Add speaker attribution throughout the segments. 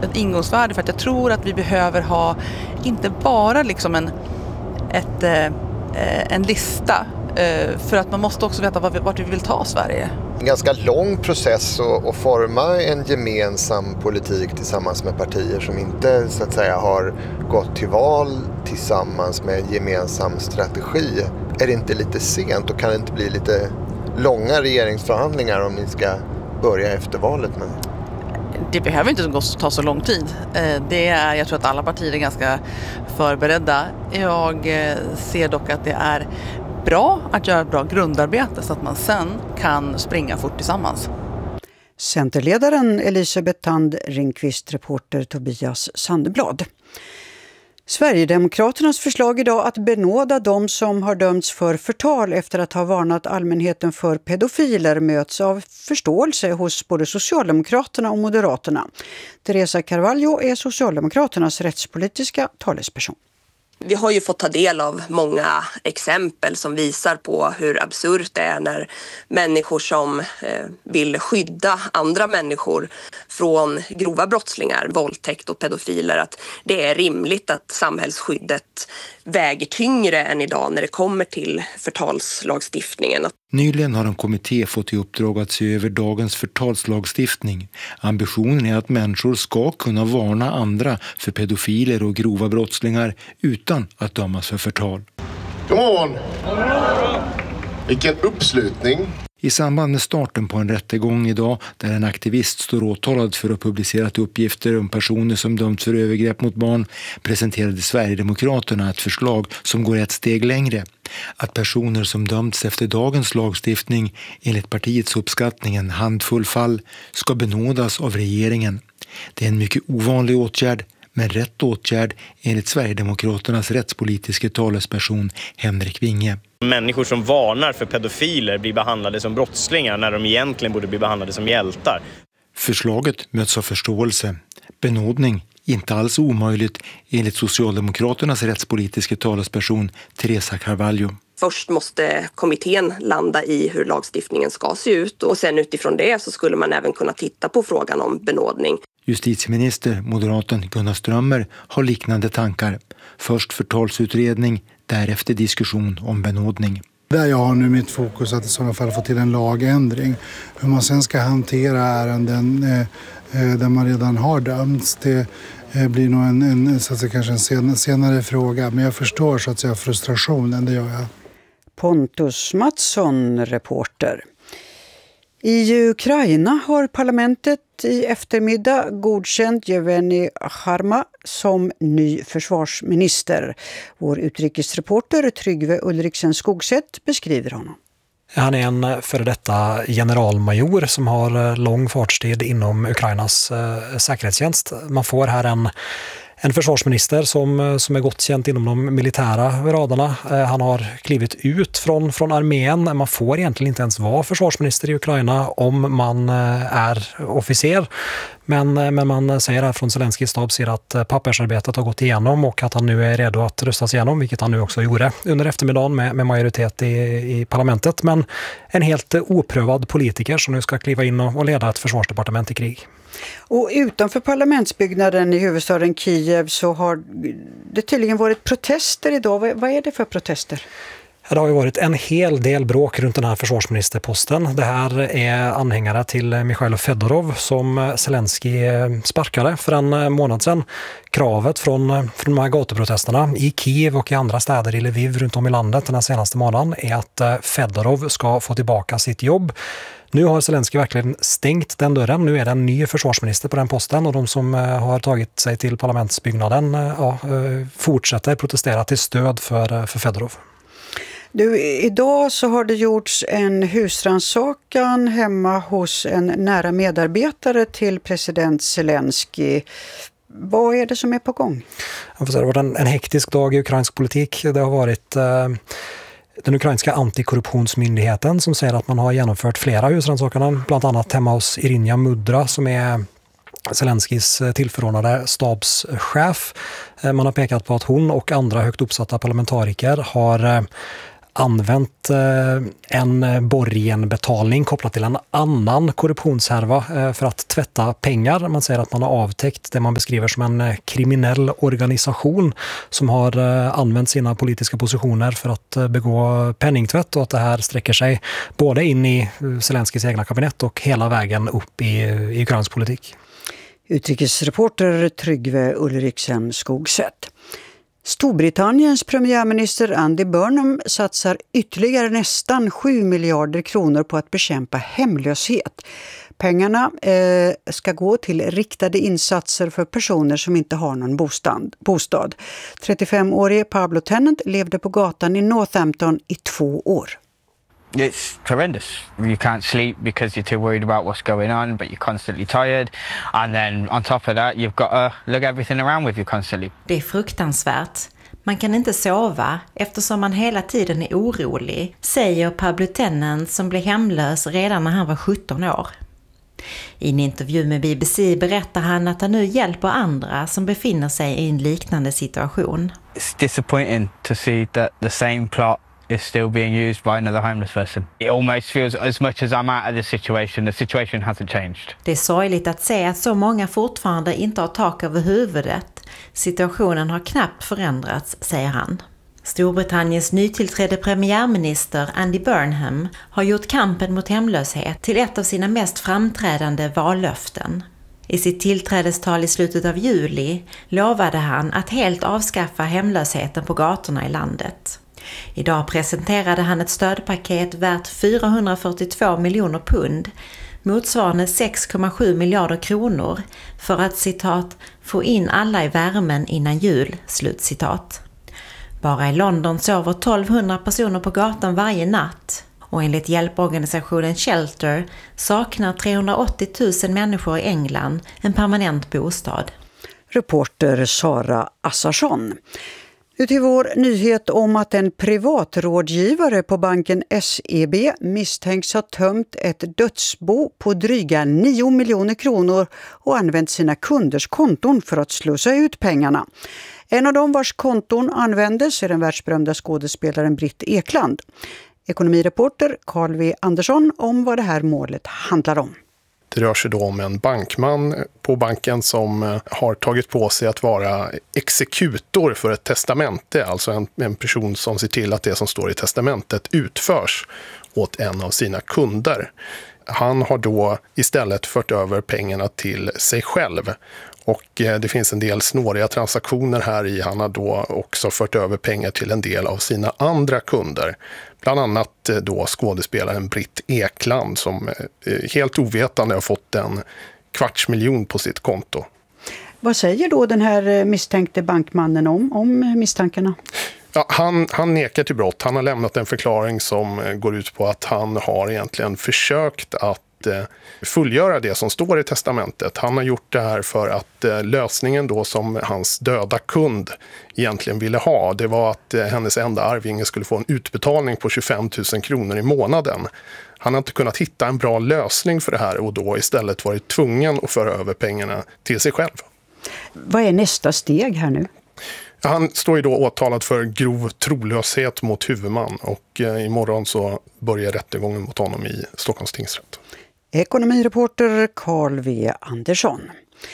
Speaker 1: ett ingångsvärde, för att jag tror att vi behöver ha inte bara liksom en lista, för att man måste också veta vart vi vill ta Sverige.
Speaker 2: En ganska lång process att forma en gemensam politik tillsammans med partier som inte så att säga har gått till val tillsammans med en gemensam strategi. Är det inte lite sent och kan det inte bli lite långa regeringsförhandlingar om ni ska börja efter valet? Men
Speaker 1: det behöver inte ta så lång tid. Jag tror att alla partier är ganska förberedda. Jag ser dock att det är bra att göra ett bra grundarbete så att man sen kan springa fort tillsammans.
Speaker 3: Centerledaren Elisabeth Tand Ringqvist, reporter Tobias Sandeblad. Sverigedemokraternas förslag idag att benåda de som har dömts för förtal efter att ha varnat allmänheten för pedofiler möts av förståelse hos både Socialdemokraterna och Moderaterna. Teresa Carvalho är Socialdemokraternas rättspolitiska talesperson.
Speaker 4: Vi har ju fått ta del av många exempel som visar på hur absurt det är när människor som vill skydda andra människor från grova brottslingar, våldtäkt och pedofiler, att det är rimligt att samhällsskyddet väger tyngre än idag när det kommer till förtalslagstiftningen.
Speaker 5: Nyligen har en kommitté fått i uppdrag att se över dagens förtalslagstiftning. Ambitionen är att människor ska kunna varna andra för pedofiler och grova brottslingar utan att dömas för förtal.
Speaker 6: God morgon! Vilken uppslutning!
Speaker 5: I samband med starten på en rättegång idag där en aktivist står åtalad för att publicerat uppgifter om personer som dömts för övergrepp mot barn presenterade Sverigedemokraterna ett förslag som går ett steg längre. Att personer som dömts efter dagens lagstiftning enligt partiets uppskattning en handfull fall ska benådas av regeringen. Det är en mycket ovanlig åtgärd, men rätt åtgärd enligt Sverigedemokraternas rättspolitiska talesperson Henrik Winge.
Speaker 7: Människor som varnar för pedofiler blir behandlade som brottslingar när de egentligen borde bli behandlade som hjältar.
Speaker 5: Förslaget möts av förståelse. Benådning inte alls omöjligt enligt Socialdemokraternas rättspolitiska talesperson Teresa Carvalho.
Speaker 4: Först måste kommittén landa i hur lagstiftningen ska se ut och sen utifrån det så skulle man även kunna titta på frågan om benådning.
Speaker 5: Justitieminister, moderaten Gunnar Strömmer, har liknande tankar. Först förtalsutredning, därefter diskussion om benådning.
Speaker 8: Där jag har nu mitt fokus att i sådana fall få till en lagändring. Hur man sen ska hantera ärenden där man redan har dömts, det blir nog så att säga, kanske en senare fråga. Men jag förstår så att säga frustrationen, det gör jag.
Speaker 3: Pontus Mattsson, reporter. I Ukraina har parlamentet i eftermiddag godkänt Yevgeny Kharma som ny försvarsminister. Vår utrikesreporter Tryggve Ulriksen Skogsätt beskriver honom.
Speaker 9: Han är en före detta generalmajor som har lång fartstid inom Ukrainas säkerhetstjänst. Man får här en försvarsminister som är gott känt inom de militära radarna. Han har klivit ut från armén. Man får egentligen inte ens vara försvarsminister i Ukraina om man är officer. Men man säger här från Zelenskyjs stab att pappersarbetet har gått igenom och att han nu är redo att röstas igenom, vilket han nu också gjorde under eftermiddagen med majoritet i parlamentet. Men en helt oprövad politiker som nu ska kliva in och leda ett försvarsdepartement i krig.
Speaker 3: Och utanför parlamentsbyggnaden i huvudstaden Kiev så har det tydligen varit protester idag. Vad är det för protester?
Speaker 9: Det har ju varit en hel del bråk runt den här försvarsministerposten. Det här är anhängare till Mikhail Fedorov som Zelenskyj sparkade för en månad sedan. Kravet från de här gatuprotesterna i Kiev och i andra städer i Lviv runt om i landet den här senaste månaden är att Fedorov ska få tillbaka sitt jobb. Nu har Zelenskyj verkligen stängt den dörren. Nu är det en ny försvarsminister på den posten och de som har tagit sig till parlamentsbyggnaden fortsätter protestera till stöd för Fedorov.
Speaker 3: Du, idag så har det gjorts en husrannsakan hemma hos en nära medarbetare till president Zelenskyj. Vad är det som är på gång?
Speaker 9: Det har varit en hektisk dag i ukrainsk politik. Det har varit den ukrainska antikorruptionsmyndigheten som säger att man har genomfört flera husrannsakanden, bland annat hemma hos Iryna Mudra som är Zelenskyjs tillförordnade stabschef. Man har pekat på att hon och andra högt uppsatta parlamentariker har använt en borgenbetalning kopplat till en annan korruptionshärva för att tvätta pengar. Man säger att man har avtäckt det man beskriver som en kriminell organisation som har använt sina politiska positioner för att begå penningtvätt, och att det här sträcker sig både in i Zelenskys egna kabinett och hela vägen upp i ukrainsk politik.
Speaker 3: Utrikesreporter Tryggve Ulriksen Skogsätt. Storbritanniens premiärminister Andy Burnham satsar ytterligare nästan 7 miljarder kronor på att bekämpa hemlöshet. Pengarna ska gå till riktade insatser för personer som inte har någon bostad. 35-årige Pablo Tennant levde på gatan i Northampton i 2 år.
Speaker 10: It's horrendous. You can't sleep because you're too worried about what's going on, but you're constantly tired. And then on top of that, you've got to look everything around with you constantly.
Speaker 11: Det är fruktansvärt. Man kan inte sova eftersom man hela tiden är orolig, säger Pablo Tennant som blev hemlös redan när han var 17 år. I en intervju med BBC berättar han att han nu hjälper andra som befinner sig i en liknande situation.
Speaker 10: It's disappointing to see that the same plot is still being used by another homeless person. It almost feels as much as I'm out of the situation hasn't changed.
Speaker 11: Det är sorgligt att se att så många fortfarande inte har tak över huvudet. Situationen har knappt förändrats, säger han. Storbritanniens nytillträdde premiärminister Andy Burnham har gjort kampen mot hemlöshet till ett av sina mest framträdande vallöften. I sitt tillträdestal i slutet av juli lovade han att helt avskaffa hemlösheten på gatorna i landet. Idag presenterade han ett stödpaket värt 442 miljoner pund, motsvarande 6,7 miljarder kronor, för att, citat, få in alla i värmen innan jul, slutcitat. Bara i London sover 1200 personer på gatan varje natt, och enligt hjälporganisationen Shelter saknar 380 000 människor i England en permanent bostad.
Speaker 3: Reporter Sara Assarsson. Nu till vår nyhet om att en privatrådgivare på banken SEB misstänks ha tömt ett dödsbo på dryga 9 miljoner kronor och använt sina kunders konton för att slussa ut pengarna. En av dem vars konton användes är den världsberömda skådespelaren Britt Ekland. Ekonomireporter Carl V. Andersson om vad det här målet handlar om.
Speaker 12: Det rör sig då om en bankman på banken som har tagit på sig att vara exekutor för ett testamente, alltså en person som ser till att det som står i testamentet utförs åt en av sina kunder. Han har då istället fört över pengarna till sig själv. Och det finns en del snåriga transaktioner här i. Han har då också fört över pengar till en del av sina andra kunder. Bland annat då skådespelaren Britt Ekland som helt ovetande har fått en 250 000 på sitt konto.
Speaker 3: Vad säger då den här misstänkte bankmannen om misstankarna?
Speaker 12: Ja, han nekar till brott. Han har lämnat en förklaring som går ut på att han har egentligen försökt att fullgöra det som står i testamentet. Han har gjort det här för att lösningen då som hans döda kund egentligen ville ha, det var att hennes enda arvinge skulle få en utbetalning på 25 000 kronor i månaden. Han har inte kunnat hitta en bra lösning för det här och då istället varit tvungen att föra över pengarna till sig själv.
Speaker 3: Vad är nästa steg här nu?
Speaker 12: Han står ju då åtalad för grov trolöshet mot huvudman och imorgon så börjar rättegången mot honom i Stockholms tingsrätt.
Speaker 3: Ekonomireporter Carl V. Andersson.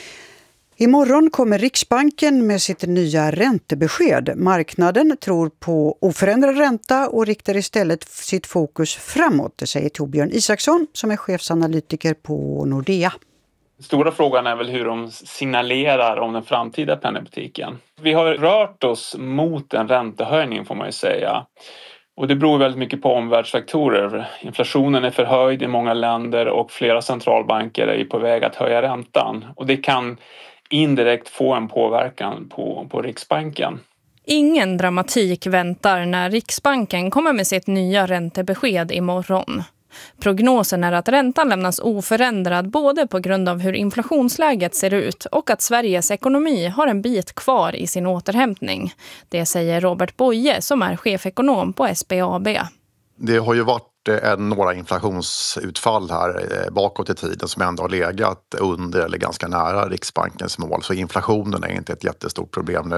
Speaker 3: Imorgon kommer Riksbanken med sitt nya räntebesked. Marknaden tror på oförändrad ränta och riktar istället sitt fokus framåt, det säger Torbjörn Isaksson som är chefsanalytiker på Nordea.
Speaker 13: Stora frågan är väl hur de signalerar om den framtida penningpolitiken. Vi har rört oss mot en räntehöjning får man ju säga. Och det beror väldigt mycket på omvärldsfaktorer. Inflationen är förhöjd i många länder och flera centralbanker är på väg att höja räntan. Och det kan indirekt få en påverkan på Riksbanken.
Speaker 14: Ingen dramatik väntar när Riksbanken kommer med sitt nya räntebesked imorgon. Prognosen är att räntan lämnas oförändrad både på grund av hur inflationsläget ser ut och att Sveriges ekonomi har en bit kvar i sin återhämtning. Det säger Robert Boye som är chefekonom på SBAB.
Speaker 15: Det har ju varit några inflationsutfall här bakåt i tiden som ändå har legat under eller ganska nära Riksbankens mål. Så inflationen är inte ett jättestort problem nu.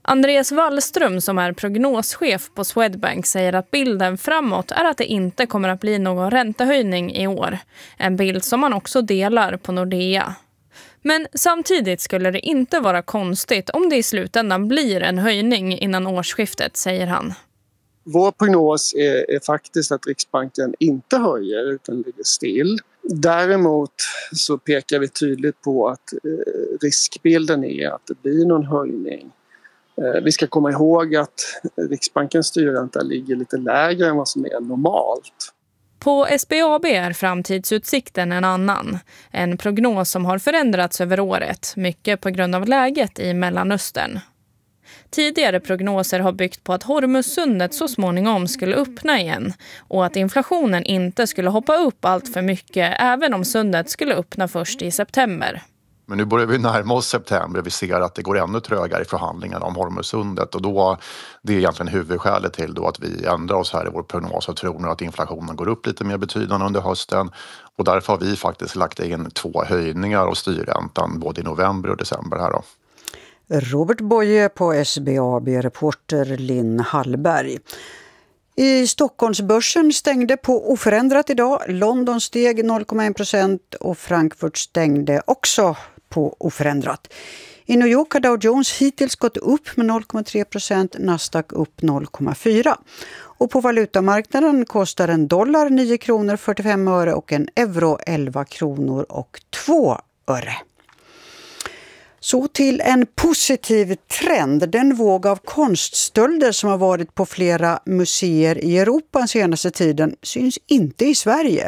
Speaker 14: Andreas Wallström som är prognoschef på Swedbank säger att bilden framåt är att det inte kommer att bli någon räntehöjning i år. En bild som man också delar på Nordea. Men samtidigt skulle det inte vara konstigt om det i slutändan blir en höjning innan årsskiftet, säger han.
Speaker 16: Vår prognos är faktiskt att Riksbanken inte höjer utan ligger still. Däremot så pekar vi tydligt på att riskbilden är att det blir någon höjning. Vi ska komma ihåg att Riksbankens styrränta ligger lite lägre än vad som är normalt.
Speaker 14: På SBAB är framtidsutsikten en annan. En prognos som har förändrats över året, mycket på grund av läget i Mellanöstern. Tidigare prognoser har byggt på att Hormuzsundet så småningom skulle öppna igen och att inflationen inte skulle hoppa upp allt för mycket även om sundet skulle öppna först i september.
Speaker 15: Men nu börjar vi närma oss september. Vi ser att det går ännu trögare i förhandlingarna om Hormuzsundet. Och då, det är egentligen huvudskälet till då att vi ändrar oss här i vår prognos och tror nu att inflationen går upp lite mer betydande under hösten. Och därför har vi faktiskt lagt in 2 höjningar av styrräntan både i november och december här då.
Speaker 3: Robert Boye på SBAB, reporter Linn Hallberg. I Stockholmsbörsen stängde på oförändrat idag. London steg 0,1% och Frankfurt stängde också på oförändrat. I New York har Dow Jones hittills gått upp med 0,3%, Nasdaq upp 0,4%. Och på valutamarknaden kostar en dollar 9 kronor 45 öre och en euro 11 kronor och 2 öre. Så till en positiv trend. Den våg av konststölder som har varit på flera museer i Europa den senaste tiden syns inte i Sverige.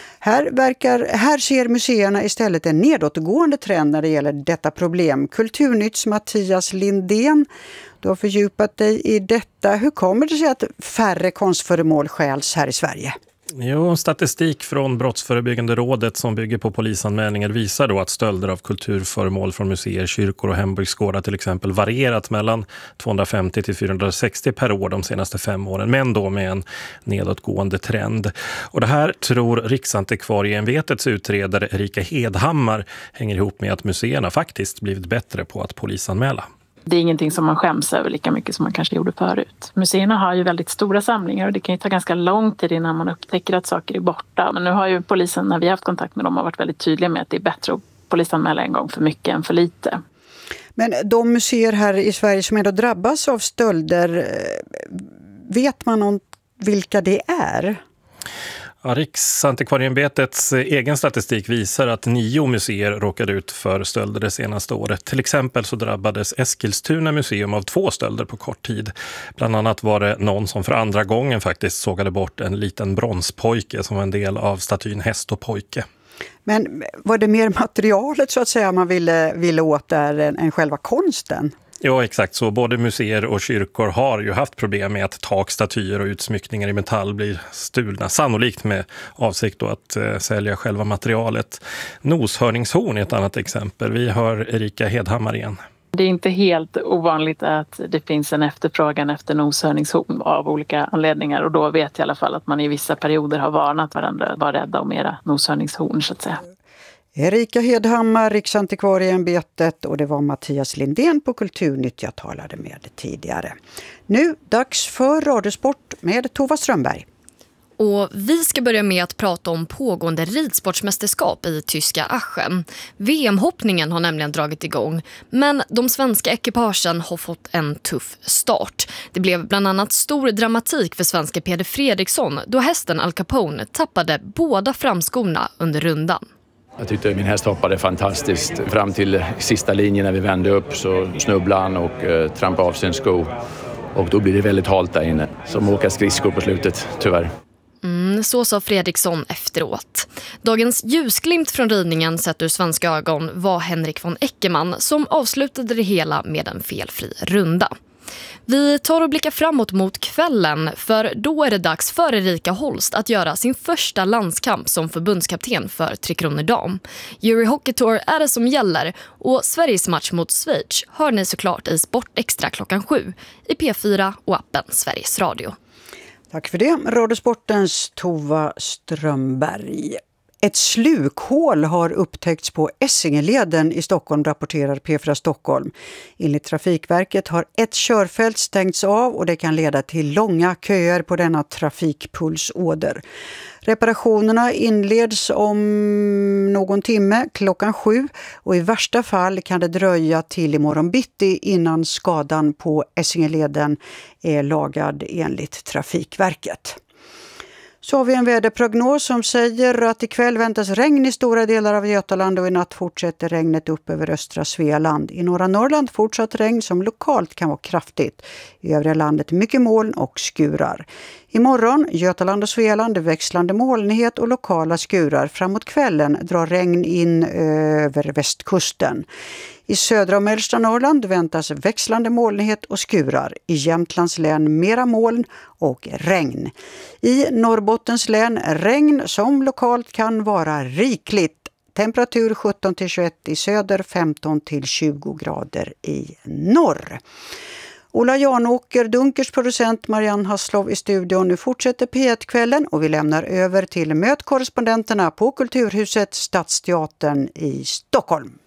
Speaker 3: Här ser museerna istället en nedåtgående trend när det gäller detta problem. Kulturnytts Mattias Lindén, du har fördjupat dig i detta. Hur kommer det sig att färre konstföremål stjäls här i Sverige?
Speaker 17: Jo, statistik från Brottsförebyggande rådet som bygger på polisanmälningar visar då att stölder av kulturföremål från museer, kyrkor och hembygdsgårdar till exempel varierat mellan 250 till 460 per år de senaste 5 åren, men då med en nedåtgående trend. Och det här tror Riksantikvarieämbetets utredare Erika Hedhammar hänger ihop med att museerna faktiskt blivit bättre på att polisanmäla.
Speaker 18: Det är ingenting som man skäms över lika mycket som man kanske gjorde förut. Museerna har ju väldigt stora samlingar och det kan ju ta ganska lång tid innan man upptäcker att saker är borta. Men nu har ju polisen, när vi har haft kontakt med dem, har varit väldigt tydliga med att det är bättre att polisanmäla en gång för mycket än för lite.
Speaker 3: Men de museer här i Sverige som ändå drabbas av stölder, vet man om vilka det är?
Speaker 17: Ja, Riksantikvarieämbetets egen statistik visar att 9 museer råkade ut för stölder det senaste året. Till exempel så drabbades Eskilstuna museum av 2 stölder på kort tid. Bland annat var det någon som för andra gången faktiskt sågade bort en liten bronspojke som var en del av statyn Häst och pojke. Men
Speaker 3: var det mer materialet så att säga man ville åt där än själva konsten?
Speaker 17: Ja, exakt så. Både museer och kyrkor har ju haft problem med att takstatyer och utsmyckningar i metall blir stulna. Sannolikt med avsikt då att sälja själva materialet. Noshörningshorn är ett annat exempel. Vi hör Erika Hedhammar igen.
Speaker 18: Det är inte helt ovanligt att det finns en efterfrågan efter noshörningshorn av olika anledningar. Och då vet jag i alla fall att man i vissa perioder har varnat varandra att vara rädda om era noshörningshorn så att säga.
Speaker 3: Erika Hedhammar, Riksantikvarieämbetet, och det var Mattias Lindén på Kulturnytt jag talade med tidigare. Nu dags för Radiosport med Tova Strömberg.
Speaker 19: Och vi ska börja med att prata om pågående ridsportsmästerskap i tyska Aachen. VM-hoppningen har nämligen dragit igång, men de svenska ekipagen har fått en tuff start. Det blev bland annat stor dramatik för svenska Peder Fredriksson då hästen Al Capone tappade båda framskorna under rundan.
Speaker 20: Jag tyckte min häst hoppade fantastiskt. Fram till sista linjen när vi vände upp så snubblade han och trampade av sin sko. Och då blir det väldigt halt där inne. Som åka skridskor på slutet, tyvärr.
Speaker 19: Så sa Fredriksson efteråt. Dagens ljusglimt från ridningen sett ur svenska ögon var Henrik von Eckermann som avslutade det hela med en felfri runda. Vi tar och blickar framåt mot kvällen, för då är det dags för Erika Holst att göra sin första landskamp som förbundskapten för Tre Kronor Dam. Euro Hockey Tour är det som gäller och Sveriges match mot Schweiz hör ni såklart i Sport Extra 7 i P4 och appen Sveriges Radio.
Speaker 3: Tack för det, Radiosportens Tova Strömberg. Ett slukhål har upptäckts på Essingeleden i Stockholm, rapporterar P4 Stockholm. Enligt Trafikverket har ett körfält stängts av och det kan leda till långa köer på denna trafikpulsåder. Reparationerna inleds om någon timme, 7:00, och i värsta fall kan det dröja till imorgon bitti innan skadan på Essingeleden är lagad enligt Trafikverket. Så har vi en väderprognos som säger att ikväll väntas regn i stora delar av Götaland och i natt fortsätter regnet upp över östra Svealand. I norra Norrland fortsatt regn som lokalt kan vara kraftigt. I övriga landet mycket moln och skurar. Imorgon Götaland och Svealand växlande molnighet och lokala skurar. Framåt kvällen drar regn in över västkusten. I södra och mellersta Norrland väntas växlande molnighet och skurar. I Jämtlands län mera moln och regn. I Norrbottens län regn som lokalt kan vara rikligt. Temperatur 17-21 i söder, 15-20 grader i norr. Ola Janåker, Dunkers producent, Marianne Hasslov i studion. Nu fortsätter P1-kvällen och vi lämnar över till mötkorrespondenterna på Kulturhuset Stadsteatern i Stockholm.